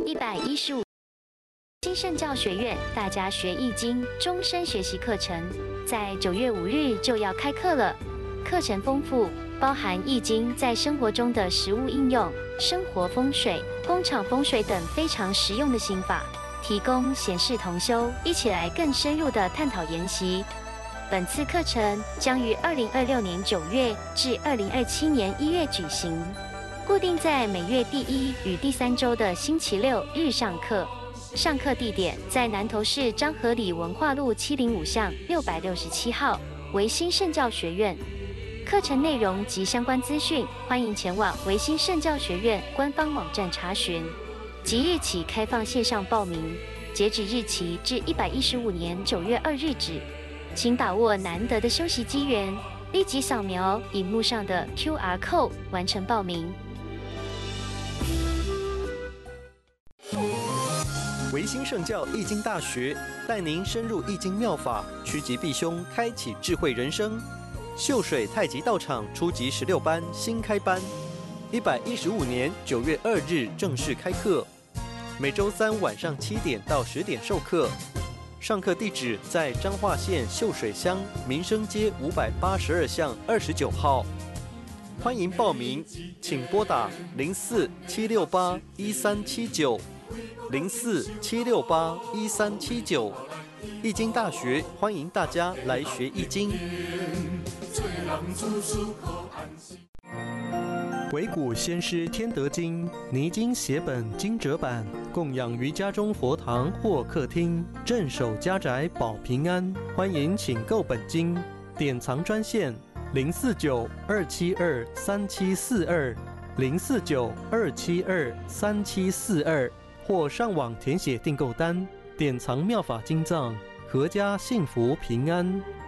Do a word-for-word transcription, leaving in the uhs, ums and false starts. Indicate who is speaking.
Speaker 1: 一百一十五新圣教学院大家学易经终身学习课程，在九月五日就要开课了。课程丰富，包含易经在生活中的实务应用、生活风水、工厂风水等非常实用的心法，提供闲事同修，一起来更深入的探讨研习。本次课程将于二零二六年九月至二零二七年一月举行，固定在每月第一与第三周的星期六日上课。上课地点在南投市彰和里文化路七零五巷六百六十七号，维新圣教学院。课程内容及相关资讯，欢迎前往维新圣教学院官方网站查询。即日起开放线上报名，截止日期至一百一十五年九月二日止。请把握难得的休息机缘，立即扫描荧幕上的 Q R code 完成报名。
Speaker 2: 维新圣教易经大学带您深入易经妙法，趋吉避凶，开启智慧人生。秀水太极道场初级十六班新开班，一百一十五年九月二日正式开课，每周三晚上七点到十点授课。上课地址在彰化县秀水乡民生街五百八十二巷二十九号。欢迎报名，请拨打零四七六八一三七九。零四七六八一三七九，易经大学欢迎大家来学易经。鬼谷先师天德经拟经写本经折版，供养于家中佛堂或客厅，镇守家宅保平安。欢迎请购本经，典藏专线零四九二七二三七四二零四九二七二三七四二。或上网填写订购单，典藏妙法经藏，阖家幸福平安。